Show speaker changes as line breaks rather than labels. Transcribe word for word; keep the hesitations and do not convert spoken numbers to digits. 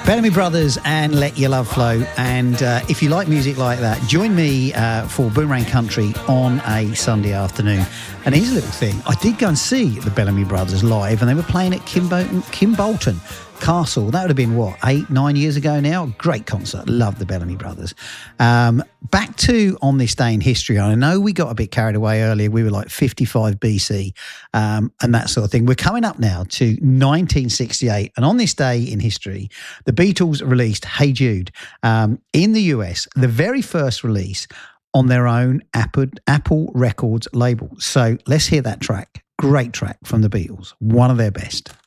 Bellamy Brothers and Let Your Love Flow. And uh, if you like music like that, join me uh, for Boomerang Country on a Sunday afternoon. And here's a little thing. I did go and see the Bellamy Brothers live, and they were playing at Kimbolton, Kimbolton Castle. That would have been, what, eight, nine years ago now? Great concert. Love the Bellamy Brothers. Um, back to On This Day in History. I know we got a bit carried away earlier. We were like fifty-five B C um, and that sort of thing. We're coming up now to nineteen sixty-eight. And on this day in history, the Beatles released Hey Jude um, in the U S, the very first release on their own Apple, Apple Records label. So let's hear that track. Great track from the Beatles. One of their best.